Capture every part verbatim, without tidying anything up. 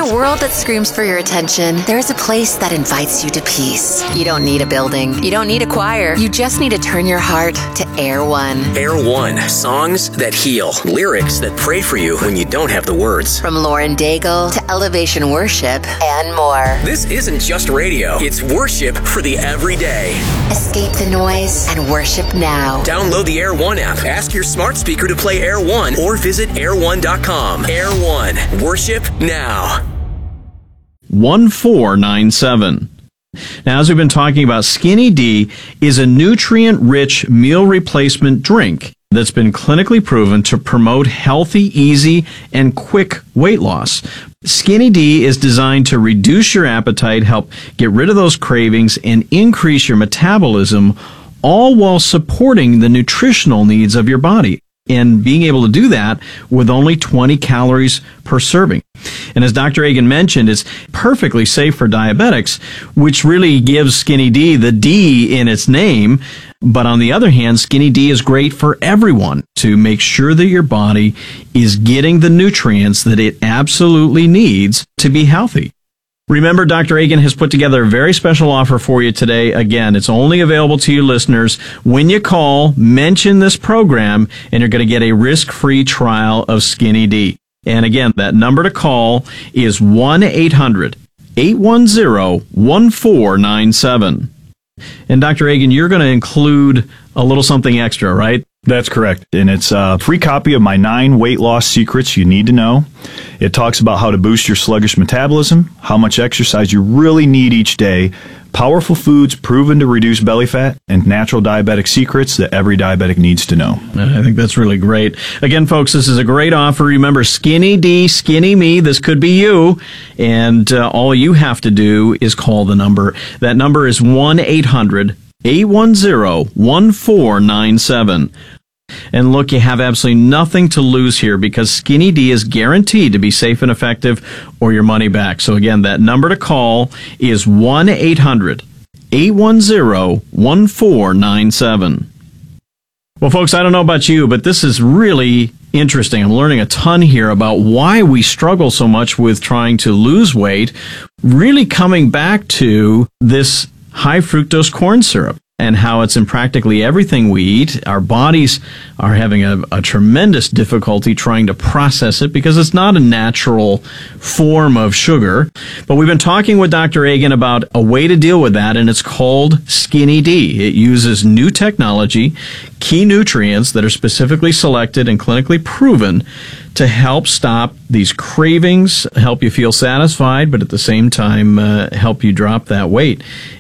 a world that screams for your attention, there is a place that invites you to peace. You don't need a building. You don't need a choir. You just need to turn your heart to Air One. Air One. Songs that heal. Lyrics that pray for you when you don't have the words. From Lauren Daigle to Elevation Worship and more. This isn't just radio. It's worship for the everyday. Escape the noise and worship now. Download the Air One app. Ask your smart speaker to play Air One or visit air one dot com. Air One. Worship now. one four nine seven. Now, as we've been talking about, Skinny D is a nutrient-rich meal replacement drink that's been clinically proven to promote healthy, easy, and quick weight loss. Skinny D is designed to reduce your appetite, help get rid of those cravings, and increase your metabolism, all while supporting the nutritional needs of your body. And being able to do that with only twenty calories per serving. And as Doctor Agan mentioned, it's perfectly safe for diabetics, which really gives Skinny D the D in its name. But on the other hand, Skinny D is great for everyone to make sure that your body is getting the nutrients that it absolutely needs to be healthy. Remember, Doctor Agan has put together a very special offer for you today. Again, it's only available to you listeners. When you call, mention this program, and you're going to get a risk-free trial of Skinny D. And again, that number to call is one eight hundred eight one zero one four nine seven. And Doctor Agan, you're going to include a little something extra, right? That's correct. And it's a free copy of my nine weight loss secrets you need to know. It talks about how to boost your sluggish metabolism, how much exercise you really need each day, powerful foods proven to reduce belly fat, and natural diabetic secrets that every diabetic needs to know. I think that's really great. Again, folks, this is a great offer. Remember, Skinny D, Skinny Me, this could be you. And uh, all you have to do is call the number. That number is one eight hundred eight one zero one four nine seven. And look, you have absolutely nothing to lose here because Skinny D is guaranteed to be safe and effective or your money back. So again, that number to call is one eight hundred eight one zero one four nine seven. Well, folks, I don't know about you, but this is really interesting. I'm learning a ton here about why we struggle so much with trying to lose weight, really coming back to this high fructose corn syrup and how it's in practically everything we eat. Our bodies are having a, a tremendous difficulty trying to process it because it's not a natural form of sugar. But we've been talking with Doctor Agan about a way to deal with that, and it's called Skinny D. It uses new technology, key nutrients that are specifically selected and clinically proven to help stop these cravings, help you feel satisfied, but at the same time uh, help you drop that weight.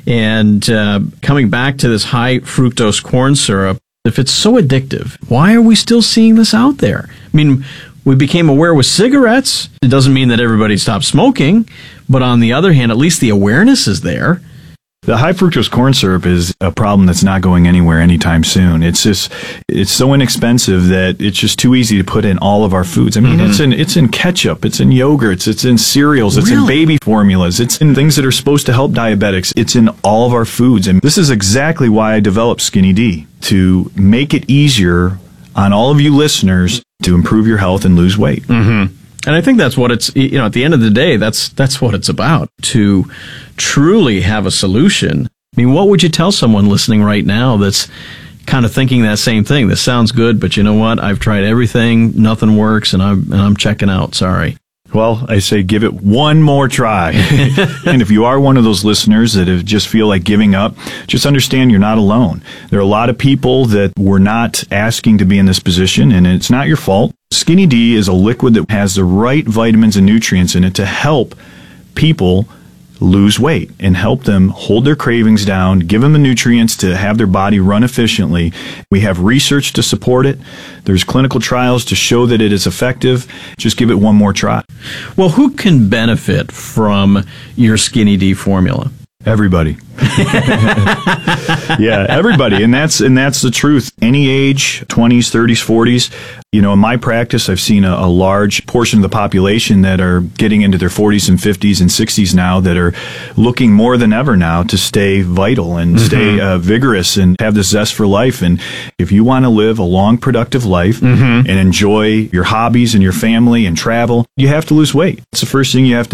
And uh, coming back to this high fructose corn syrup, if it's so addictive, why are we still seeing this out there? I mean, we became aware with cigarettes. It doesn't mean that everybody stopped smoking, but on the other hand, at least the awareness is there. The high fructose corn syrup is a problem that's not going anywhere anytime soon. It's just, it's so inexpensive that it's just too easy to put in all of our foods. I mean, mm-hmm. it's in, it's in ketchup, it's in yogurts, it's in cereals, it's really? in baby formulas, it's in things that are supposed to help diabetics. It's in all of our foods. And this is exactly why I developed Skinny D, to make it easier on all of you listeners to improve your health and lose weight. Mm-hmm. And I think that's what it's, you know, at the end of the day, that's that's what it's about, to truly have a solution. I mean, what would you tell someone listening right now that's kind of thinking that same thing? This sounds good, but you know what? I've tried everything, nothing works, and I'm and I'm checking out. Sorry. Well, I say give it one more try. And if you are one of those listeners that have just feel like giving up, just understand you're not alone. There are a lot of people that were not asking to be in this position, and it's not your fault. Skinny D is a liquid that has the right vitamins and nutrients in it to help people lose weight and help them hold their cravings down, give them the nutrients to have their body run efficiently. We have research to support it. There's clinical trials to show that it is effective. Just give it one more try. Well, who can benefit from your Skinny D formula? Everybody. Yeah, everybody. And that's and that's the truth. Any age, twenties, thirties, forties. You know, in my practice, I've seen a, a large portion of the population that are getting into their forties and fifties and sixties now that are looking more than ever now to stay vital and mm-hmm. stay uh, vigorous and have this zest for life. And if you want to live a long, productive life mm-hmm. and enjoy your hobbies and your family and travel, you have to lose weight. It's the first thing you have to